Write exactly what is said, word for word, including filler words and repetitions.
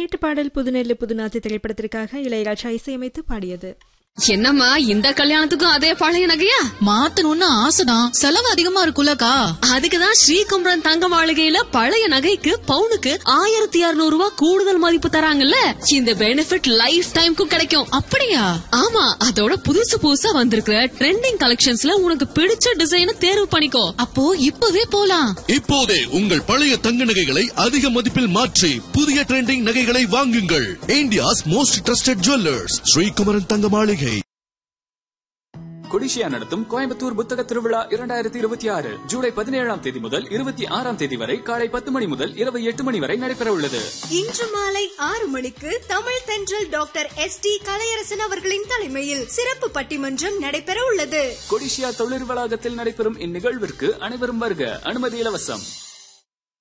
கேட்ட பாடல் புதுநெல்லு புதுநாசி திரைப்படத்திற்காக இளையராஜா இசையமைத்து பாடியது. என்னம்மா இந்த கல்யாணத்துக்கும் அதே பழைய நகையா? மாத்தணும்னு ஆசைதான், செலவு அதிகமா இருக்குல்லக்கா. அதுக்குதான் ஸ்ரீகுமரன் தங்க மாளிகையில பழைய நகைக்கு பவுனுக்கு ஆயிரத்தி இருநூறு ரூபாய் கூடுதல் மதிப்பு தராங்கல்ல. இந்த பெனிஃபிட் லைஃப் டைம்க்கும் கிடைக்கும். அப்படியா? ஆமா, அதோட புதுசு புதுசா வந்திருக்கிற ட்ரெண்டிங் கலெக்ஷன்ஸ்ல உனக்கு பிடிச்ச டிசைனை தேர்வு பண்ணிக்கோ. அப்போ இப்பவே போலாம். இப்போதே உங்கள் பழைய தங்க நகைகளை அதிக மதிப்பில் மாற்றி புதிய ட்ரெண்டிங் நகைகளை வாங்குங்கள். India's most trusted jewellers Sri Kumaran தங்க மாளிகை. கொடிஷியா நடத்தும் கோயம்புத்தூர் புத்தக திருவிழா இரண்டாயிரத்தி இருபத்தி ஆறு ஜூலை பதினேழாம் தேதி முதல் இருபத்தி ஆறாம் தேதி வரை காலை பத்து மணி முதல் இரவு எட்டு மணி வரை நடைபெற உள்ளது. இன்று மாலை ஆறு மணிக்கு தமிழ் தென்றல் டாக்டர் எஸ் டி கலையரசன் அவர்களின் தலைமையில் சிறப்பு பட்டிமன்றம் நடைபெற உள்ளது. கொடிஷியா தொழில் வளாகத்தில் நடைபெறும் இந்நிகழ்விற்கு அனைவரும் வருக. அனுமதி இலவசம்.